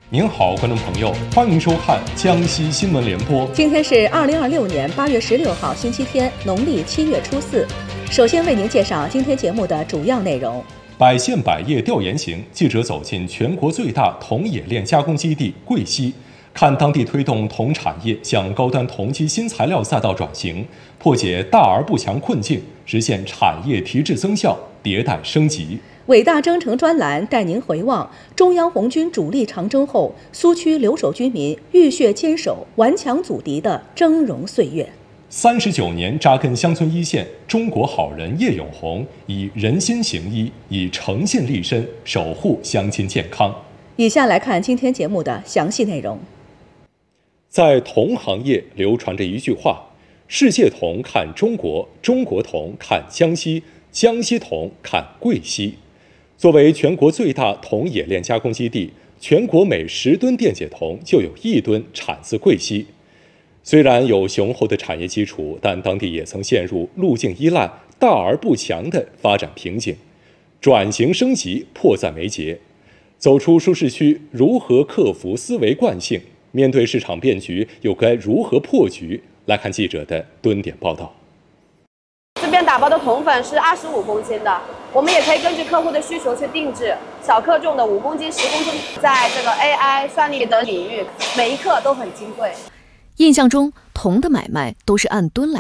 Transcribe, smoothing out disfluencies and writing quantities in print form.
您好，观众朋友，欢迎收看江西新闻联播。 今天是2026年8月16号，星期天，农历7月初4。首先为您介绍今天节目的主要内容。 百县百业调研行，记者走进全国最大铜冶炼加工基地贵溪，看当地推动铜产业向高端铜基新材料赛道转型，破解大而不强困境，实现产业提质增效、迭代升级。 伟大征程专栏带您回望中央红军主力长征后，苏区留守居民浴血坚守、顽强阻敌的峥嵘岁月。 39年扎根乡村一线，中国好人叶永红以人心行医，以诚信立身，守护乡亲健康。 以下来看今天节目的详细内容。 在铜行业流传着一句话：世界铜看中国，中国铜看江西，江西铜看贵溪。作为全国最大铜冶炼加工基地，全国每10吨电解铜就有1吨产自贵溪。虽然有雄厚的产业基础，但当地也曾陷入路径依赖、大而不强的发展瓶颈，转型升级迫在眉睫。走出舒适区，如何克服思维惯性？面对市场变局，又该如何破局？来看记者的蹲点报道。 这边打包的铜粉是25公斤的，我们也可以根据客户的需求去定制，小克重的5公斤、10公斤，在这个 AI 算力的领域，每一克都很金贵。 印象中，铜的买卖都是按吨来